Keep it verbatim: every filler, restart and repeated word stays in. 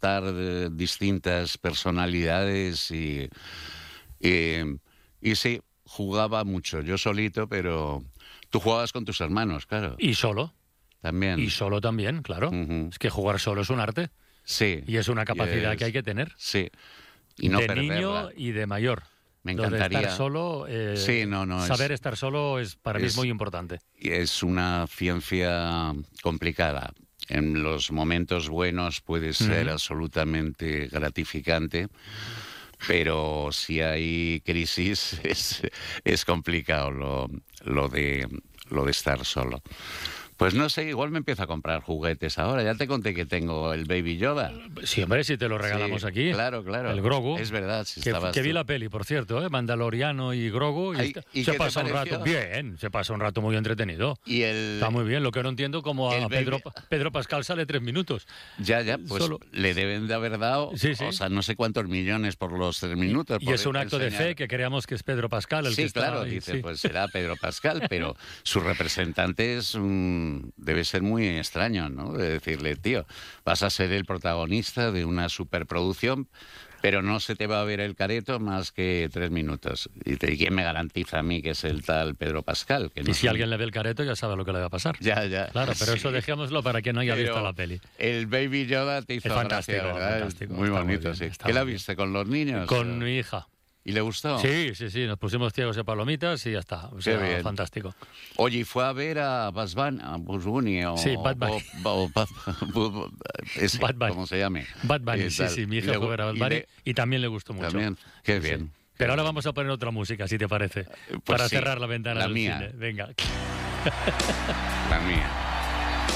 adoptar eh, distintas personalidades y, y, y sí, jugaba mucho, yo solito, pero tú jugabas con tus hermanos, claro. Y solo. También. Y solo también, claro. Uh-huh. Es que jugar solo es un arte. Sí. Y es una capacidad es, que hay que tener. Sí. Y no de perderla. niño y de mayor. Me Lo encantaría. de estar solo, eh, sí, no, no, saber es, estar solo es para es, mí es muy importante. Es una ciencia complicada. En los momentos buenos puede ser uh-huh. absolutamente gratificante, pero si hay crisis es, es complicado lo, lo, de, lo de estar solo. Pues no sé, igual me empiezo a comprar juguetes ahora. Ya te conté que tengo el Baby Yoda. Sí, hombre, si te lo regalamos sí, aquí. Claro, claro. El Grogu. Es verdad. Si que, que vi la peli, por cierto, ¿eh? Mandaloriano y Grogu. Y, Ay, está, ¿y se qué pasa te un rato bien, se pasa un rato muy entretenido. Y el, está muy bien. Lo que no entiendo como a Pedro, Pedro Pascal sale tres minutos. Ya, ya, pues Solo... le deben de haber dado, sí, sí. o sea, no sé cuántos millones por los tres minutos. Y, y es un acto enseñar... de fe que creamos que es Pedro Pascal el sí, que está claro, ahí, dice, sí. pues será Pedro Pascal, pero su representante es un, debe ser muy extraño, ¿no? De decirle, tío, vas a ser el protagonista de una superproducción, pero no se te va a ver el careto más que tres minutos. Y, te, ¿y quién me garantiza a mí que es el tal Pedro Pascal? Que no y si son... alguien le ve el careto ya sabe lo que le va a pasar. Ya, ya. Claro, pero sí. Eso dejémoslo para quien no haya pero visto la peli. El Baby Yoda te hizo es fantástico, gracia, ¿verdad? fantástico. Muy bonito, muy bien, sí. ¿Qué la viste, con los niños? Con o... mi hija. ¿Y le gustó? Sí, sí, sí, nos pusimos ciegos de palomitas y ya está. O sea, Qué bien. Fantástico. Oye, ¿y fue a ver a Bugs Bunny o... Sí, Bad Bunny. O, o, o, ese, Bad Bunny. ¿Cómo se llame? Bad Bunny, eh, sí, sí, mi hija fue a ver a Bad Bunny y, le... y también le gustó mucho. También, qué sí. bien. Pero ahora vamos a poner otra música, si te parece, pues para sí, cerrar la ventana la del mía. cine. Venga. La mía.